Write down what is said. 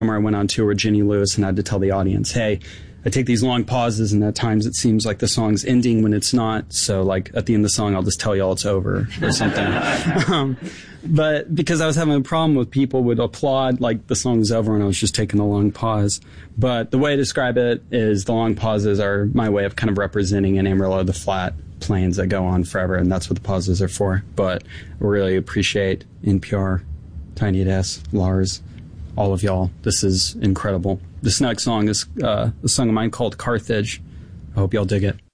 I went on tour with Jenny Lewis and I had to tell the audience, hey, I take these long pauses and at times it seems like the song's ending when it's not. So like at the end of the song, I'll just tell y'all it's over or something. But because I was having a problem with people would applaud like the song's over and I was just taking a long pause. But the way I describe it is the long pauses are my way of kind of representing in Amarillo the flat plains that go on forever, and that's what the pauses are for. But I really appreciate NPR, Tiny Desk, Lars, all of y'all. This is incredible. This next song is a song of mine called Carthage. I hope y'all dig it.